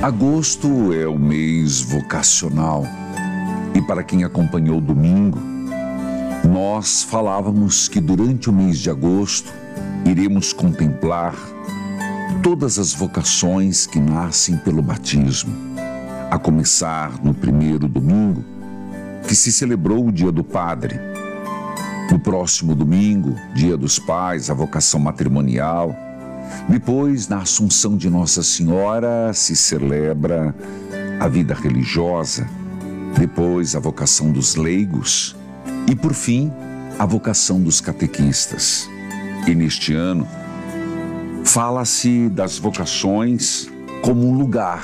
Agosto é o mês vocacional e para quem acompanhou o domingo, nós falávamos que durante o mês de agosto iremos contemplar todas as vocações que nascem pelo batismo, a começar no primeiro domingo, que se celebrou o Dia do Padre. No próximo domingo, Dia dos Pais, a vocação matrimonial. Depois, na Assunção de Nossa Senhora, se celebra a vida religiosa. Depois, a vocação dos leigos. E, por fim, a vocação dos catequistas. E neste ano, fala-se das vocações como um lugar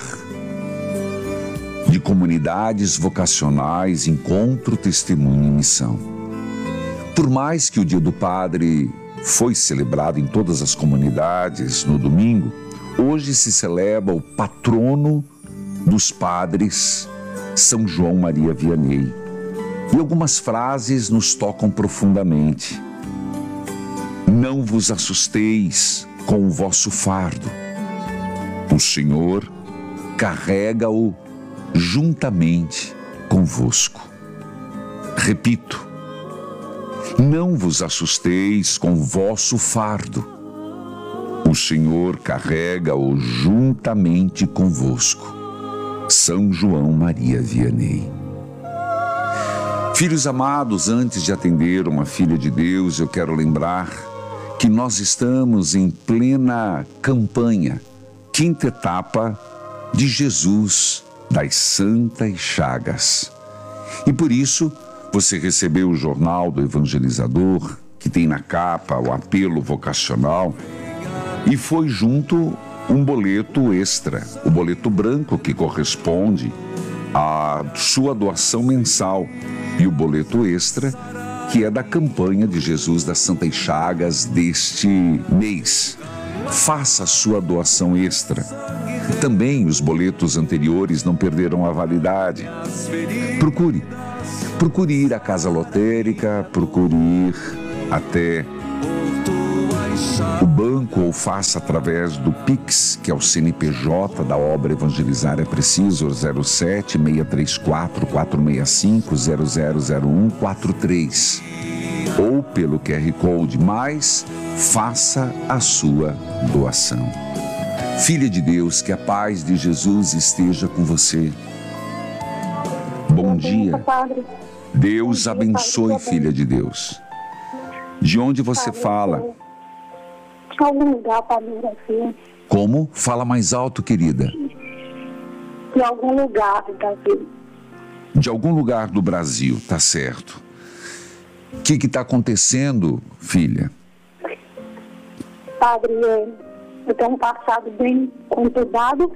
de comunidades vocacionais, encontro, testemunho e missão. Por mais que o Dia do Padre foi celebrado em todas as comunidades no domingo, hoje se celebra o patrono dos padres, São João Maria Vianney. E algumas frases nos tocam profundamente. Não vos assusteis com o vosso fardo. O Senhor carrega-o juntamente convosco. Repito, não vos assusteis com o vosso fardo. O Senhor carrega-o juntamente convosco. São João Maria Vianney. Filhos amados, antes de atender uma filha de Deus, eu quero lembrar que nós estamos em plena campanha, quinta etapa de Jesus das Santas Chagas. E por isso, você recebeu o jornal do evangelizador, que tem na capa o apelo vocacional, e foi junto um boleto extra, o boleto branco, que corresponde à sua doação mensal, e o boleto extra, que é da campanha de Jesus das Santas Chagas deste mês. Faça a sua doação extra. Também os boletos anteriores não perderam a validade. Procure ir à casa lotérica, procure ir até o banco ou faça através do Pix, que é o CNPJ da obra Evangelizar é Preciso, 07 634 465 0001 43. Ou pelo QR Code, mas faça a sua doação. Filha de Deus, que a paz de Jesus esteja com você. Bom dia. Deus abençoe, filha de Deus. De onde você fala? De algum lugar, Padre Brasil. Como? Fala mais alto, querida. De algum lugar do Brasil. De algum lugar do Brasil, tá certo. O que está acontecendo, filha? Padre, eu tenho um passado bem conturbado.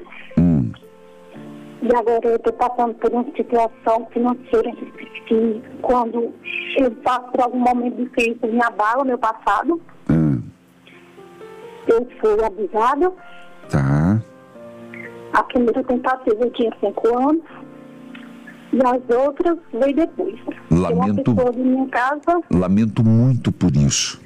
E agora eu estou passando por uma situação financeira que, quando eu passo por algum momento difícil, me abala meu passado. Eu fui abusada. Tá. A primeira tentativa eu tinha 5 anos. E as outras veio depois. Uma pessoa de minha casa. Lamento muito por isso.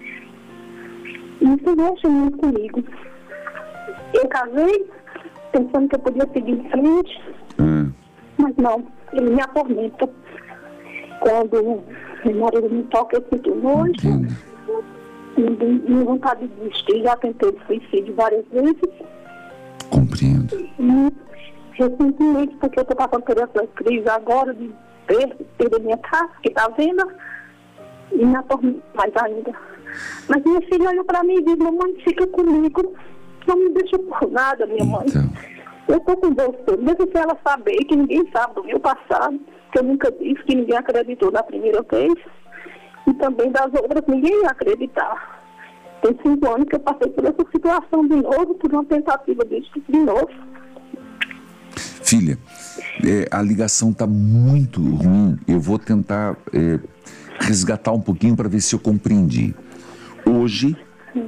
Isso mexe muito comigo. Eu casei pensando que eu podia seguir em frente, mas não, ele me atormenta. Quando meu marido me toca, eu sinto nojo, minha vontade de desistir, já tentei suicídio várias vezes. Compreendo. E recentemente, porque eu estou passando por essa crise agora de perder minha casa, que está vendo, e me atormenta mais ainda. Mas minha filha olha para mim e diz: mamãe, fica comigo. Não me deixa por nada, minha mãe. Eu estou com você, mesmo se ela saber que ninguém sabe do meu passado, que eu nunca disse, que ninguém acreditou da primeira vez, e também das outras ninguém ia acreditar. Tem 5 anos que eu passei por essa situação de novo, por uma tentativa de novo. Filha, a ligação está muito ruim. Eu vou tentar resgatar um pouquinho para ver se eu compreendi. Hoje,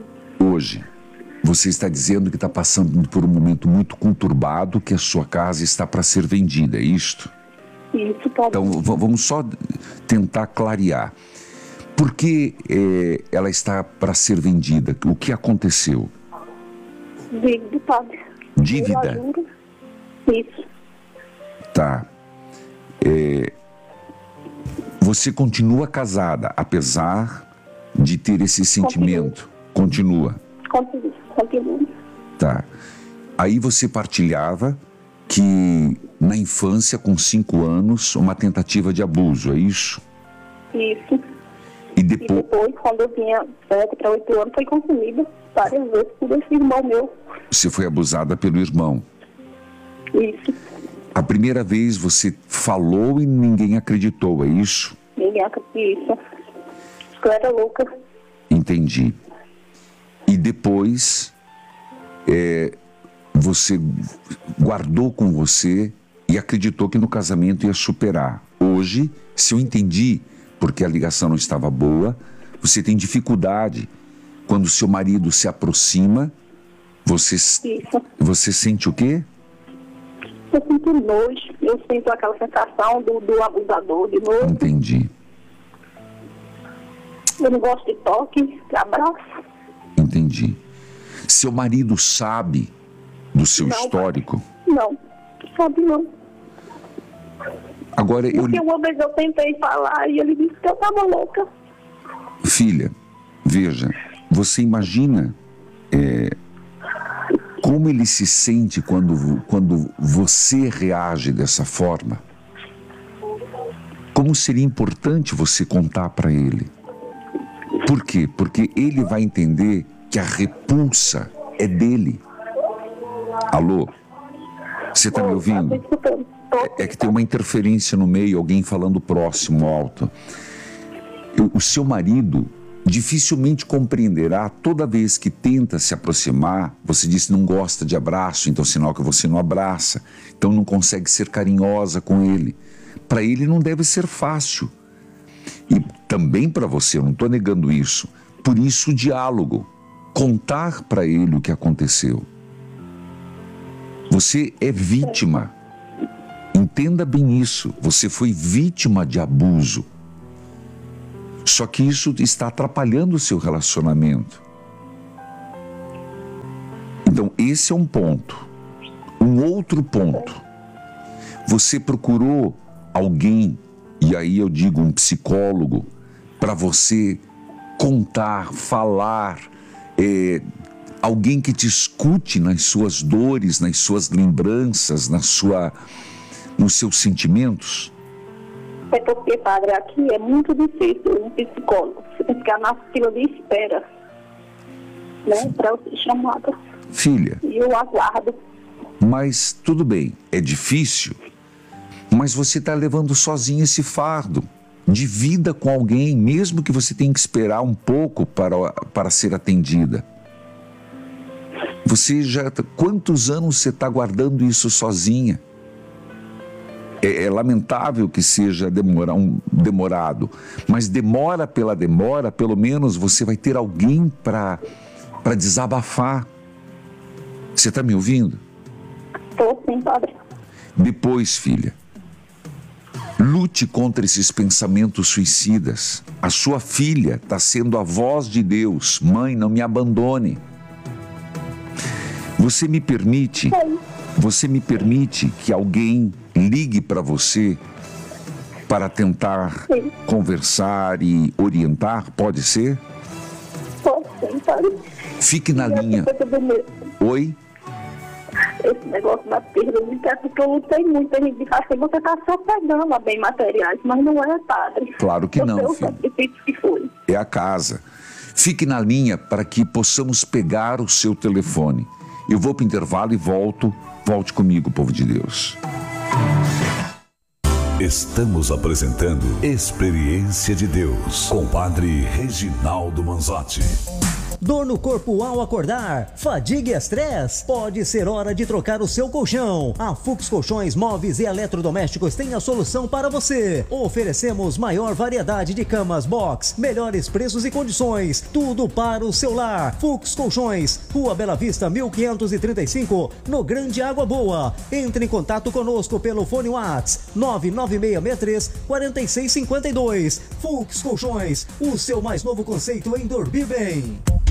você está dizendo que está passando por um momento muito conturbado, que a sua casa está para ser vendida, é isto? Isso, pode. Então, vamos só tentar clarear. Por que ela está para ser vendida? O que aconteceu? Dívida, padre. Dívida? Isso. Tá. Você continua casada, apesar de ter esse sentimento? Continua. Continua. Tá. Aí você partilhava que na infância, com 5 anos, uma tentativa de abuso, é isso? Isso. E depois, quando eu tinha 7 para 8 anos, foi consumida várias vezes por esse irmão meu. você foi abusada pelo irmão. Isso. A primeira vez você falou e ninguém acreditou, é isso? Ninguém acredita. Eu era louca. Entendi. E depois, você guardou com você e acreditou que no casamento ia superar. Hoje, se eu entendi, porque a ligação não estava boa, você tem dificuldade. Quando seu marido se aproxima, você sente o quê? Eu sinto nojo, eu sinto aquela sensação do abusador de novo. Entendi. Eu não gosto de toque, de abraço. Entendi. Seu marido sabe do seu histórico? Não, sabe não. Agora Porque uma vez eu tentei falar e ele disse que eu estava louca. Filha, veja, você imagina como ele se sente quando você reage dessa forma? Como seria importante você contar para ele? Por quê? Porque ele vai entender que a repulsa é dele. Alô? Você está me ouvindo? É que tem uma interferência no meio, alguém falando próximo, alto. O seu marido dificilmente compreenderá toda vez que tenta se aproximar. Você disse que não gosta de abraço, então sinal que você não abraça, então não consegue ser carinhosa com ele. Para ele não deve ser fácil. E também para você, eu não estou negando isso. Por isso o diálogo, contar para ele o que aconteceu. Você é vítima. Entenda bem isso, você foi vítima de abuso. Só que isso está atrapalhando o seu relacionamento. Então, esse é um ponto. Um outro ponto. Você procurou alguém, e aí eu digo um psicólogo, para você contar, falar, alguém que te escute nas suas dores, nas suas lembranças, nos seus sentimentos? É porque, padre, aqui é muito difícil um psicólogo. Você tem que ficar na fila de espera, né, para eu ser chamada. Filha. E eu aguardo. Mas tudo bem, é difícil, mas você está levando sozinha esse fardo. Divida com alguém, mesmo que você tenha que esperar um pouco para ser atendida. Quantos anos você está guardando isso sozinha? É lamentável que seja demorado, mas pela demora, pelo menos você vai ter alguém para desabafar. Você está me ouvindo? Estou sim, padre. Depois, filha, lute contra esses pensamentos suicidas. A sua filha está sendo a voz de Deus. Mãe, não me abandone. Você me permite que alguém ligue para você para tentar conversar e orientar? Pode ser? Pode sim, padre. Fique na linha. Oi? Esse negócio da perda de casa, porque eu lutei muito. A gente diz assim, você está só pegando a bem materiais, mas não é, padre. Claro que não, filho. Que foi. É a casa. Fique na linha para que possamos pegar o seu telefone. Eu vou para o intervalo e volto. Volte comigo, povo de Deus. Estamos apresentando Experiência de Deus com o Padre Reginaldo Manzotti. Dor no corpo ao acordar, fadiga e estresse? Pode ser hora de trocar o seu colchão. A Fux Colchões Móveis e Eletrodomésticos tem a solução para você. Oferecemos maior variedade de camas box, melhores preços e condições, tudo para o seu lar. Fux Colchões, Rua Bela Vista 1535, no Grande Água Boa. Entre em contato conosco pelo fone WhatsApp 99663-4652. Fux Colchões, o seu mais novo conceito em dormir bem.